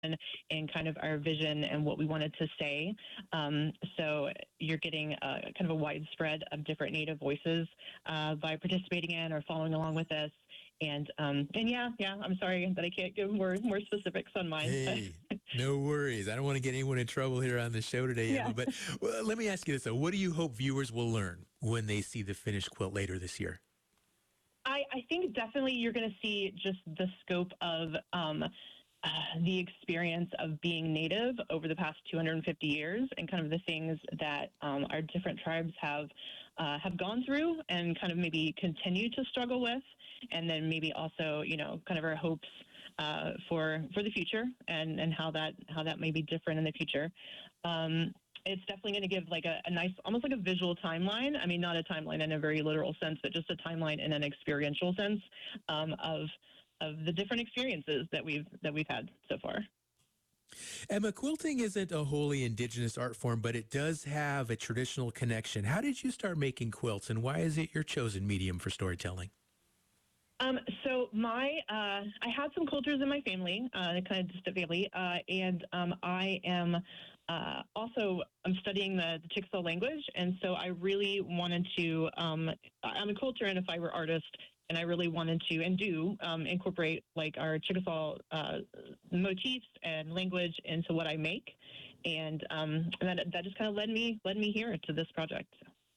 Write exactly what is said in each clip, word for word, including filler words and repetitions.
and kind of our vision and what we wanted to say. Um, so you're getting a, kind of a widespread of different Native voices uh, by participating in or following along with this. And um, and yeah, yeah, I'm sorry that I can't give more more specifics on mine. Hey, no worries. I don't want to get anyone in trouble here on the show today, Emma. Yeah. But well, let me ask you this, though. What do you hope viewers will learn when they see the finished quilt later this year? I, I think definitely you're going to see just the scope of um, uh, the experience of being Native over the past two hundred fifty years, and kind of the things that um, our different tribes have uh, have gone through and kind of maybe continue to struggle with, and then maybe also, you know, kind of our hopes uh, for for the future, and, and how that how that may be different in the future. Um, it's definitely going to give like a, a nice, almost like a visual timeline. I mean, not a timeline in a very literal sense, but just a timeline in an experiential sense um, of of the different experiences that we've that we've had so far. Emma, quilting isn't a wholly indigenous art form, but it does have a traditional connection. How did you start making quilts, and why is it your chosen medium for storytelling? Um, so my, uh, I had some quilters in my family, uh, kind of distant family, uh, and um, I am uh, also I'm studying the, the Chickasaw language, and so I really wanted to. Um, I'm a quilter and a fiber artist, and I really wanted to and do um, incorporate like our Chickasaw uh, motifs and language into what I make, and, um, and that that just kind of led me led me here to this project.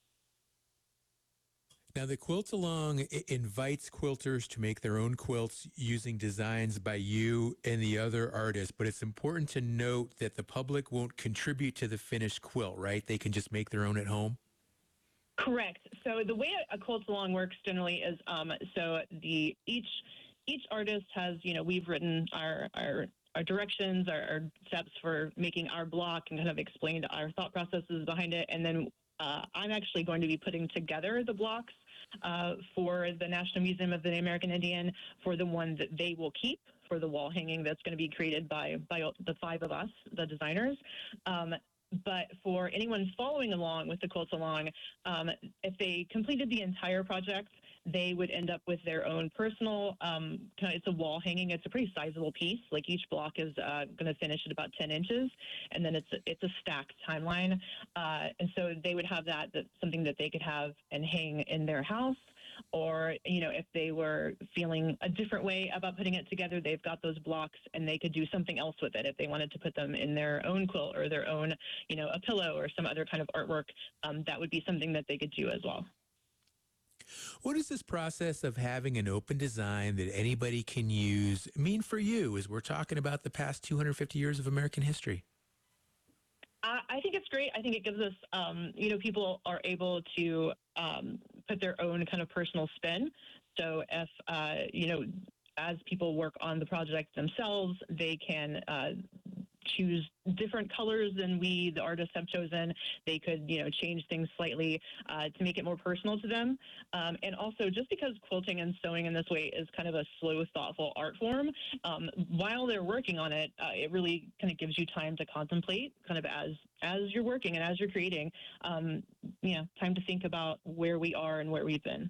Now, the Quilt Along invites quilters to make their own quilts using designs by you and the other artists, but it's important to note that the public won't contribute to the finished quilt, right? They can just make their own at home? Correct. So the way a Quilt Along works generally is um, so the each each artist has, you know, we've written our our our directions, our, our steps for making our block, and kind of explained our thought processes behind it, and then uh, I'm actually going to be putting together the blocks uh, for the National Museum of the American Indian, for the one that they will keep for the wall hanging that's going to be created by by the five of us, the designers. Um, but for anyone following along with the Quilt Along, um, if they completed the entire project, they would end up with their own personal, um, kind of, it's a wall hanging. It's a pretty sizable piece. Like each block is uh, going to finish at about ten inches, and then it's a, it's a stacked timeline. Uh, and so they would have that, that's something that they could have and hang in their house. Or, you know, if they were feeling a different way about putting it together, they've got those blocks and they could do something else with it. If they wanted to put them in their own quilt or their own, you know, a pillow or some other kind of artwork, um, that would be something that they could do as well. What does this process of having an open design that anybody can use mean for you as we're talking about the past two hundred fifty years of American history? Uh, I think it's great. I think it gives us, um, you know, people are able to um, put their own kind of personal spin. So if, uh, you know, as people work on the project themselves, they can uh, choose different colors than we, the artists, have chosen. They could, you know, change things slightly uh, to make it more personal to them. Um, and also, just because quilting and sewing in this way is kind of a slow, thoughtful art form, um, while they're working on it, uh, it really kind of gives you time to contemplate, kind of as as you're working and as you're creating, um, you know, time to think about where we are and where we've been.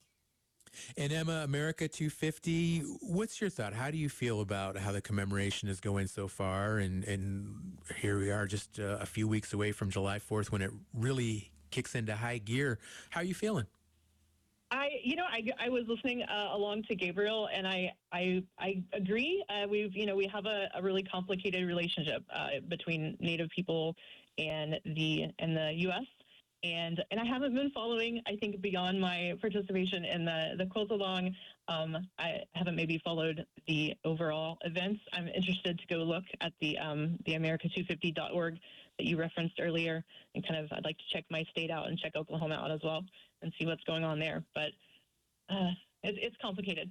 And Emma, America two fifty, what's your thought? How do you feel about how the commemoration is going so far? And, and here we are just uh, a few weeks away from July fourth when it really kicks into high gear. How are you feeling? I, you know, I, I was listening uh, along to Gabriel, and I, I, I agree. Uh, we've, you know, we have a, a really complicated relationship uh, between Native people and the and the U S And and I haven't been following, I think, beyond my participation in the, the Quilt Along. Um, I haven't maybe followed the overall events. I'm interested to go look at the um, the America two fifty dot org that you referenced earlier, and kind of I'd like to check my state out and check Oklahoma out as well and see what's going on there. But uh, it, it's complicated.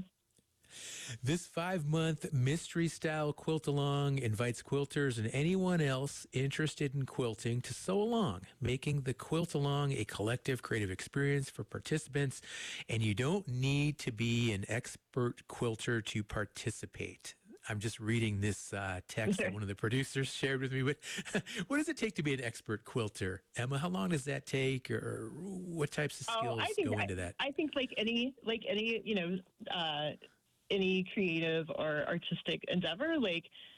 This five-month mystery-style quilt-along invites quilters and anyone else interested in quilting to sew along, making the quilt-along a collective creative experience for participants. And you don't need to be an expert quilter to participate. I'm just reading this uh, text that one of the producers shared with me. But what does it take to be an expert quilter? Emma, how long does that take, or what types of skills oh, I think go I, into that? I think like any like any you know. Uh, any creative or artistic endeavor, like